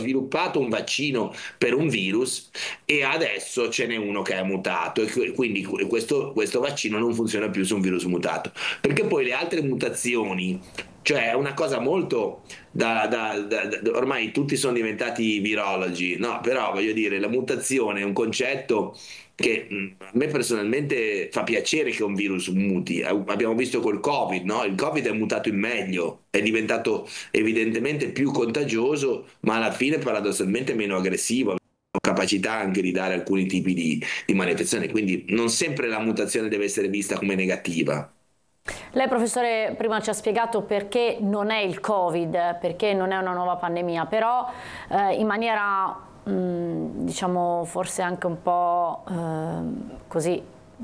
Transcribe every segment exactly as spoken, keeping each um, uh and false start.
sviluppato un vaccino per un virus e adesso ce n'è uno che è mutato e quindi questo, questo vaccino non funziona più su un virus mutato, perché poi le altre mutazioni, cioè è una cosa molto da, da- da- da- ormai tutti sono diventati virologi, no? Però voglio dire, la mutazione è un concetto che mh, a me personalmente fa piacere che un virus muti. Eh, Abbiamo visto col Covid, no? Il Covid è mutato in meglio, è diventato evidentemente più contagioso, ma alla fine paradossalmente meno aggressivo, capacità anche di dare alcuni tipi di, di manifestazioni, quindi non sempre la mutazione deve essere vista come negativa. Lei, professore, prima ci ha spiegato perché non è il Covid, perché non è una nuova pandemia, però eh, in maniera, mh, diciamo, forse anche un po' eh, così,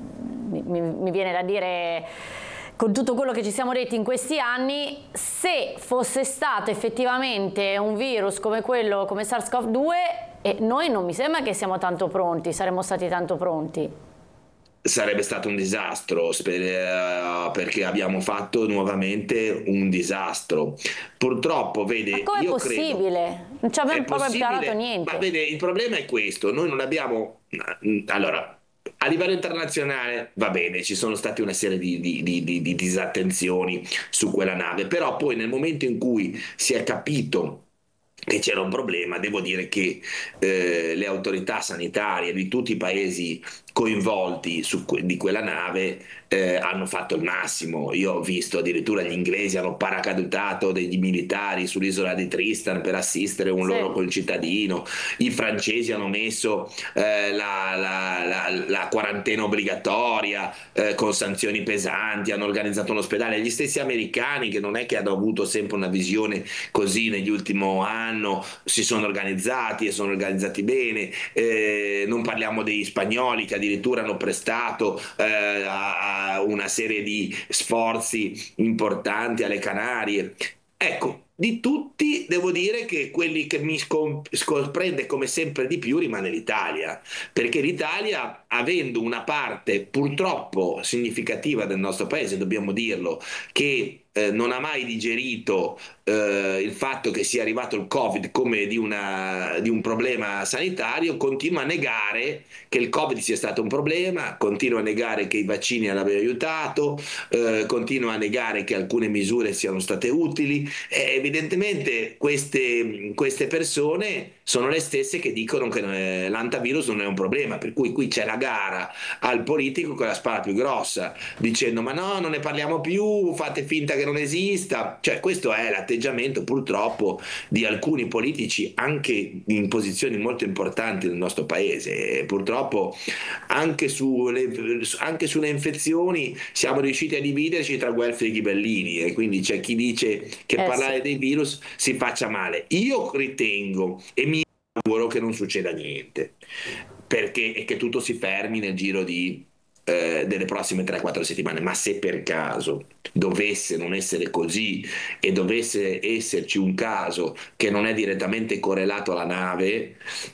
mi, mi- mi viene da dire, con tutto quello che ci siamo detti in questi anni, se fosse stato effettivamente un virus come quello, come SARS-CoV due, eh, noi non mi sembra che siamo tanto pronti, saremmo stati tanto pronti. Sarebbe stato un disastro sper- eh, perché abbiamo fatto nuovamente un disastro. Purtroppo, Ma vede, com'è io credo possibile? Non ci è abbiamo proprio imparato possibile, ma niente. vede, il problema è questo, noi non abbiamo, allora, a livello internazionale va bene, ci sono state una serie di, di- di- di- di disattenzioni su quella nave, però poi nel momento in cui si è capito che c'era un problema, devo dire che eh, le autorità sanitarie di tutti i paesi coinvolti su que- di quella nave eh, hanno fatto il massimo. Io ho visto addirittura gli inglesi hanno paracadutato degli militari sull'isola di Tristan per assistere un Sì. loro concittadino, i francesi hanno messo eh, la, la- la- la quarantena obbligatoria eh, con sanzioni pesanti, hanno organizzato un ospedale, gli stessi americani che non è che hanno avuto sempre una visione così negli ultimi anni, si sono organizzati e sono organizzati bene. Eh, non parliamo degli spagnoli che addirittura hanno prestato eh, a, a una serie di sforzi importanti alle Canarie. Ecco, di tutti devo dire che quelli che mi scom- sorprende come sempre di più rimane l'Italia, perché l'Italia, avendo una parte purtroppo significativa del nostro paese, dobbiamo dirlo, che eh, non ha mai digerito eh, il fatto che sia arrivato il Covid come di, una- di un problema sanitario, continua a negare che il Covid sia stato un problema, continua a negare che i vaccini abbiano aiutato, eh, continua a negare che alcune misure siano state utili. E evidentemente queste, queste persone sono le stesse che dicono che eh, l'antivirus non è un problema, per cui qui c'è la gara al politico con la spada più grossa, dicendo ma no, non ne parliamo più, fate finta che non esista. Cioè questo è l'atteggiamento purtroppo di alcuni politici anche in posizioni molto importanti nel nostro paese. E purtroppo anche sulle, anche sulle infezioni siamo riusciti a dividerci tra guelfi e ghibellini, e quindi c'è chi dice che Eh sì. parlare dei virus si faccia male. Io ritengo e mi auguro che non succeda niente, perché e che tutto si fermi nel giro di eh, delle prossime tre quattro settimane, ma se per caso dovesse non essere così e dovesse esserci un caso che non è direttamente correlato alla nave,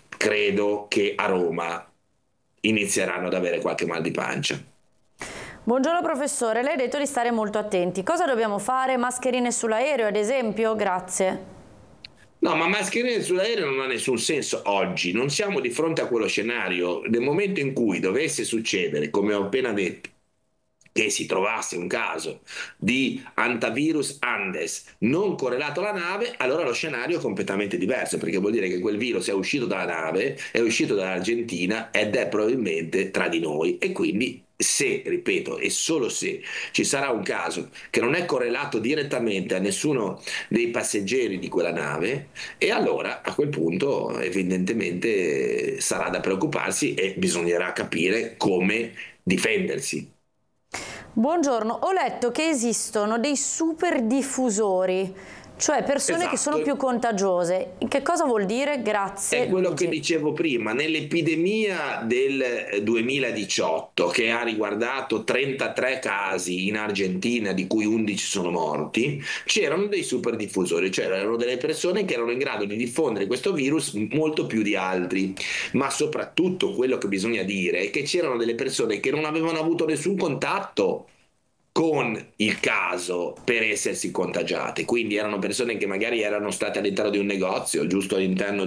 credo che a Roma inizieranno ad avere qualche mal di pancia. Buongiorno professore, lei ha detto di stare molto attenti. Cosa dobbiamo fare? Mascherine sull'aereo, ad esempio? Grazie. No, ma mascherine sull'aereo non ha nessun senso oggi, non siamo di fronte a quello scenario. Nel momento in cui dovesse succedere, come ho appena detto, che si trovasse un caso di antivirus Andes non correlato alla nave, allora lo scenario è completamente diverso, perché vuol dire che quel virus è uscito dalla nave, è uscito dall'Argentina ed è probabilmente tra di noi, e quindi se, ripeto, e solo se ci sarà un caso che non è correlato direttamente a nessuno dei passeggeri di quella nave, e allora a quel punto evidentemente sarà da preoccuparsi e bisognerà capire come difendersi. Buongiorno, ho letto che esistono dei super diffusori, cioè persone che sono Esatto, più contagiose. Che cosa vuol dire? è Grazie quello che Luigi. dicevo prima, nell'epidemia del duemiladiciotto, che ha riguardato trentatré casi in Argentina, di cui undici sono morti, c'erano dei super diffusori, cioè erano delle persone che erano in grado di diffondere questo virus molto più di altri. Ma soprattutto quello che bisogna dire è che c'erano delle persone che non avevano avuto nessun contatto con il caso per essersi contagiate, quindi erano persone che magari erano state all'interno di un negozio, giusto all'interno